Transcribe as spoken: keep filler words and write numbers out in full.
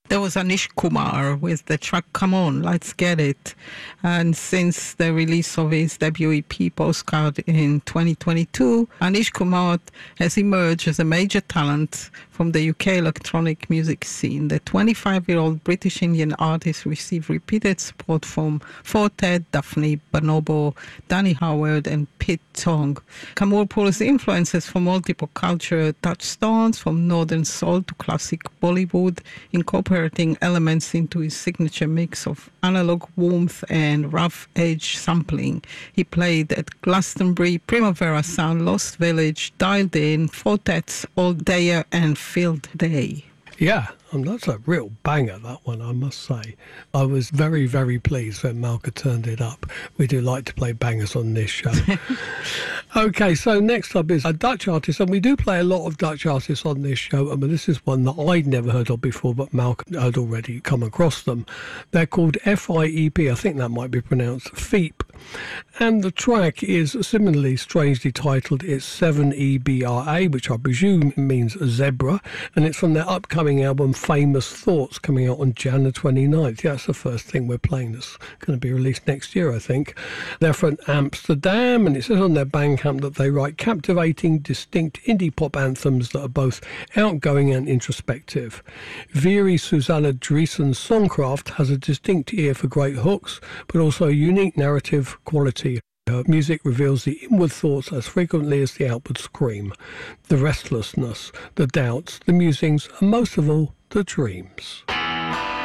There was Anish Kumar with the track Come On, Let's Get It. And since the release of his debut E P Postcard in twenty twenty-two, Anish Kumar has emerged as a major talent from the U K electronic music scene. The twenty-five-year-old British Indian artist received repeated support from Fortet, Daphne Bonobo, Danny Howard and Pete Tong. Kamoor pulls influences from multiple cultural touchstones, from northern soul to classic Bollywood, incorporating elements into his signature mix of analog warmth and rough edge sampling. He played at Glastonbury, Primavera Sound, Lost Village, Dialed In, Fortet's All Dayer and Field Day. Yeah, and that's a real banger, that one, I must say. I was very, very pleased when Malka turned it up. We do like to play bangers on this show. OK, so next up is a Dutch artist, and we do play a lot of Dutch artists on this show. I mean, this is one that I'd never heard of before, but Malka had already come across them. They're called F I E P, I think that might be pronounced Feep. And the track is similarly strangely titled. It's seven E B R A, which I presume means zebra, and it's from their upcoming album Famous Thoughts, coming out on January twenty-ninth. Yeah, that's the first thing we're playing that's going to be released next year, I think. They're from Amsterdam, and it says on their Bandcamp that they write captivating, distinct indie pop anthems that are both outgoing and introspective. Veery Susanna Dreesen's songcraft has a distinct ear for great hooks, but also a unique narrative quality. Her music reveals the inward thoughts as frequently as the outward scream, the restlessness, the doubts, the musings, and most of all, the dreams.